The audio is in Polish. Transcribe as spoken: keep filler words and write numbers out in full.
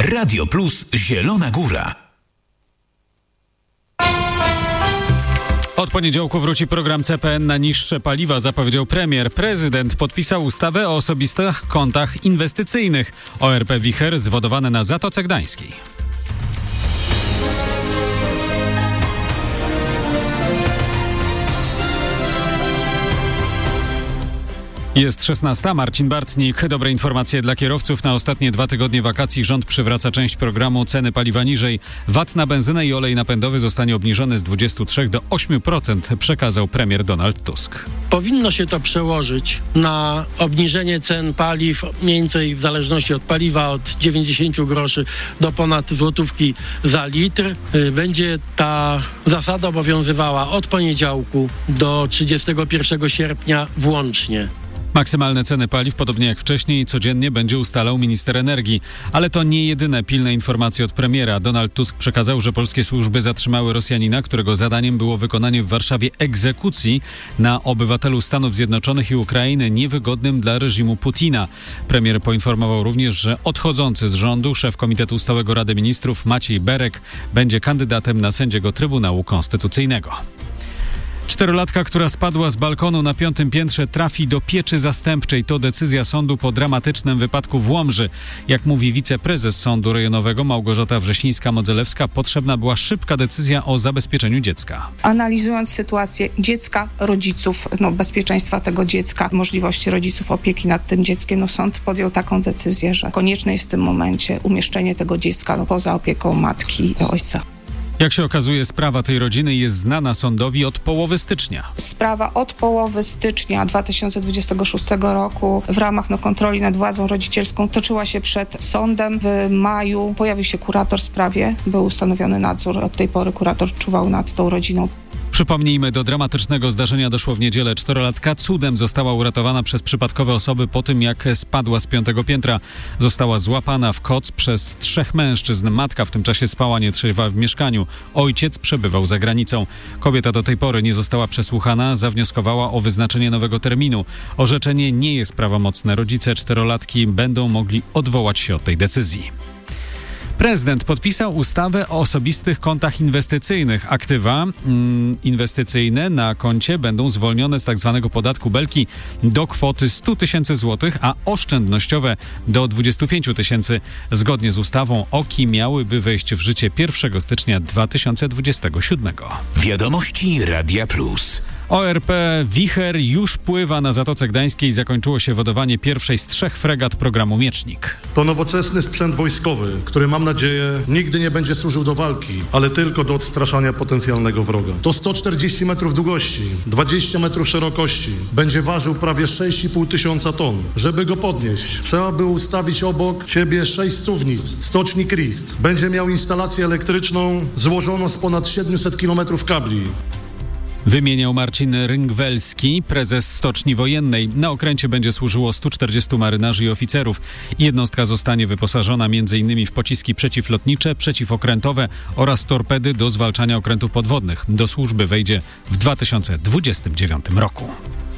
Radio Plus Zielona Góra. Od poniedziałku wróci program C P N na niższe paliwa, zapowiedział premier. Prezydent podpisał ustawę o osobistych kontach inwestycyjnych. O R P Wicher zwodowane na Zatoce Gdańskiej. Jest szesnasta, Marcin Bartnik. Dobre informacje dla kierowców. Na ostatnie dwa tygodnie wakacji rząd przywraca część programu Ceny paliwa niżej. V A T na benzynę i olej napędowy zostanie obniżony z dwudziestu trzech do ośmiu procent, przekazał premier Donald Tusk. Powinno się to przełożyć na obniżenie cen paliw, mniej więcej w zależności od paliwa od dziewięćdziesięciu groszy do ponad złotówki za litr. Będzie ta zasada obowiązywała od poniedziałku do trzydziestego pierwszego sierpnia włącznie. Maksymalne ceny paliw, podobnie jak wcześniej, codziennie będzie ustalał minister energii. Ale to nie jedyne pilne informacje od premiera. Donald Tusk przekazał, że polskie służby zatrzymały Rosjanina, którego zadaniem było wykonanie w Warszawie egzekucji na obywatelu Stanów Zjednoczonych i Ukrainy niewygodnym dla reżimu Putina. Premier poinformował również, że odchodzący z rządu szef Komitetu Stałego Rady Ministrów Maciej Berek będzie kandydatem na sędziego Trybunału Konstytucyjnego. Czterolatka, która spadła z balkonu na piątym piętrze, trafi do pieczy zastępczej. To decyzja sądu po dramatycznym wypadku w Łomży. Jak mówi wiceprezes Sądu Rejonowego Małgorzata Wrześnińska-Modzelewska, potrzebna była szybka decyzja o zabezpieczeniu dziecka. Analizując sytuację dziecka, rodziców, no, bezpieczeństwa tego dziecka, możliwości rodziców opieki nad tym dzieckiem, no, sąd podjął taką decyzję, że konieczne jest w tym momencie umieszczenie tego dziecka no, poza opieką matki i ojca. Jak się okazuje, sprawa tej rodziny jest znana sądowi od połowy stycznia. Sprawa od połowy stycznia dwa tysiące dwudziestego szóstego roku w ramach no, kontroli nad władzą rodzicielską toczyła się przed sądem. W maju pojawił się kurator w sprawie, był ustanowiony nadzór. Od tej pory kurator czuwał nad tą rodziną. Przypomnijmy, do dramatycznego zdarzenia doszło w niedzielę. Czterolatka cudem została uratowana przez przypadkowe osoby po tym, jak spadła z piątego piętra. Została złapana w koc przez trzech mężczyzn. Matka w tym czasie spała nietrzeźwa w mieszkaniu. Ojciec przebywał za granicą. Kobieta do tej pory nie została przesłuchana. Zawnioskowała o wyznaczenie nowego terminu. Orzeczenie nie jest prawomocne. Rodzice czterolatki będą mogli odwołać się od tej decyzji. Prezydent podpisał ustawę o osobistych kontach inwestycyjnych. Aktywa mm, inwestycyjne na koncie będą zwolnione z tzw. podatku Belki do kwoty stu tysięcy złotych, a oszczędnościowe do dwudziestu pięciu tysięcy. Zgodnie z ustawą O K I miałyby wejść w życie pierwszego stycznia dwa tysiące dwudziestego siódmego. Wiadomości Radia Plus. O R P Wicher już pływa na Zatoce Gdańskiej. Zakończyło się wodowanie pierwszej z trzech fregat programu Miecznik. To nowoczesny sprzęt wojskowy, który mam nadzieję nigdy nie będzie służył do walki, ale tylko do odstraszania potencjalnego wroga. To sto czterdzieści metrów długości, dwadzieścia metrów szerokości. Będzie ważył prawie sześć i pół tysiąca ton. Żeby go podnieść, trzeba by ustawić obok siebie sześć suwnic, stoczni Christ. Będzie miał instalację elektryczną złożoną z ponad siedmiuset kilometrów kabli. Wymieniał Marcin Ryngwelski, prezes Stoczni Wojennej. Na okręcie będzie służyło stu czterdziestu marynarzy i oficerów. Jednostka zostanie wyposażona m.in. w pociski przeciwlotnicze, przeciwokrętowe oraz torpedy do zwalczania okrętów podwodnych. Do służby wejdzie w dwa tysiące dwudziestym dziewiątym roku.